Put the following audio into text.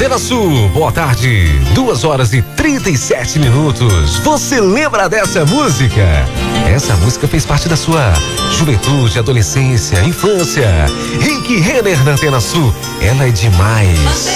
Antena Sul, boa tarde, 2h37. Você lembra dessa música? Essa música fez parte da sua juventude, adolescência, infância. Rick Renner na Antena Sul, ela é demais.